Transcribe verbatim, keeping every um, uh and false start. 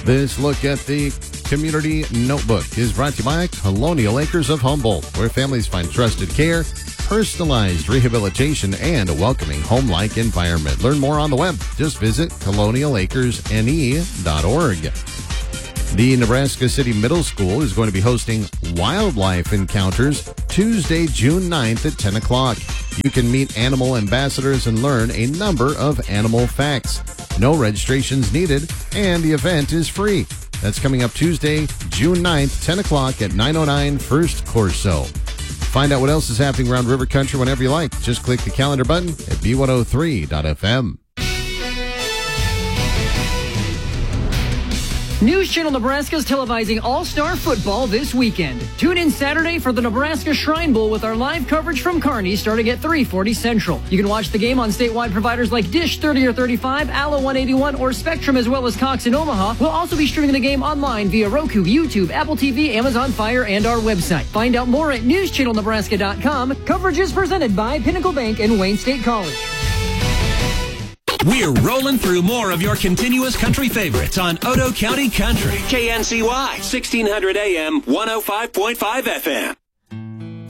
This look at the Community Notebook is brought to you by Colonial Acres of Humboldt, where families find trusted care, personalized rehabilitation, and a welcoming home-like environment. Learn more on the web. Just visit colonial acres n e dot org. The Nebraska City Middle School is going to be hosting Wildlife Encounters Tuesday, June ninth at ten o'clock. You can meet animal ambassadors and learn a number of animal facts. No registrations needed, and the event is free. That's coming up Tuesday, June ninth, ten o'clock at nine oh nine First Corso. Find out what else is happening around River Country whenever you like. Just click the calendar button at b one oh three dot f m. News Channel Nebraska is televising All-Star Football this weekend. Tune in Saturday for the Nebraska Shrine Bowl with our live coverage from Kearney starting at three forty Central. You can watch the game on statewide providers like Dish thirty or thirty-five, Allo one eighty-one, or Spectrum, as well as Cox in Omaha. We'll also be streaming the game online via Roku, YouTube, Apple T V, Amazon Fire, and our website. Find out more at news channel nebraska dot com. Coverage is presented by Pinnacle Bank and Wayne State College. We're rolling through more of your continuous country favorites on Otoe County Country. K N C Y, sixteen hundred A M, one oh five point five F M.